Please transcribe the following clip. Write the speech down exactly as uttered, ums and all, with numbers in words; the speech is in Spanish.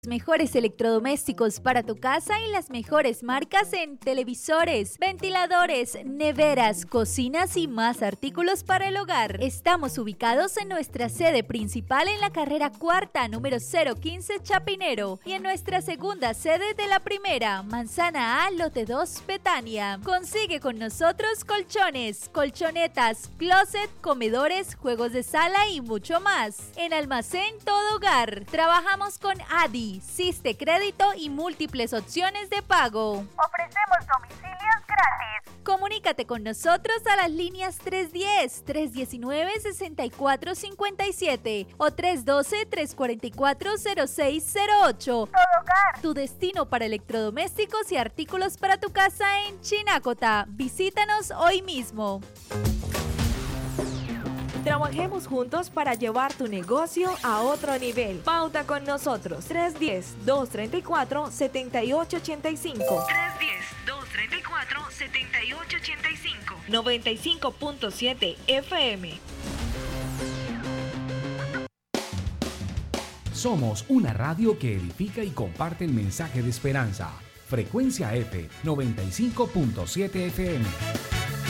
Mejores electrodomésticos para tu casa y las mejores marcas en televisores, ventiladores, neveras, cocinas y más artículos para el hogar. Estamos ubicados en nuestra sede principal en la carrera cuarta, número cero quince Chapinero, y en nuestra segunda sede de la primera, Manzana A, lote dos, Betania. Consigue con nosotros colchones, colchonetas, closet, comedores, juegos de sala y mucho más. En Almacén Todo Hogar, trabajamos con Adi, Siste Crédito y múltiples opciones de pago. Ofrecemos domicilios gratis. Comunícate con nosotros a las líneas tres diez, tres diecinueve, sesenta y cuatro cincuenta y siete o tres doce, tres cuarenta y cuatro, cero seis cero ocho. Todo Hogar, tu destino para electrodomésticos y artículos para tu casa en Chinacota. Visítanos hoy mismo. Trabajemos juntos para llevar tu negocio a otro nivel. Pauta con nosotros. tres uno cero, dos tres cuatro, siete ocho ocho cinco. tres uno cero, dos tres cuatro, siete ocho ocho cinco. noventa y cinco punto siete F M. Somos una radio que edifica y comparte el mensaje de esperanza. Frecuencia F noventa y cinco punto siete F M.